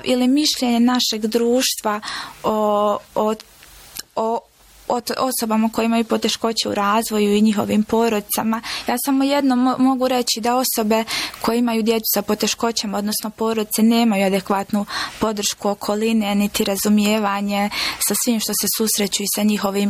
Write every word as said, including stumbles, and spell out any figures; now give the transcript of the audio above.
ili mišljenje našeg društva o, o, o o osobama koje imaju poteškoće u razvoju i njihovim porodicama. Ja samo jedno mo- mogu reći da osobe koje imaju djecu sa poteškoćama, odnosno porodice, nemaju adekvatnu podršku okoline, niti razumijevanje sa svim što se susreću i sa njihovim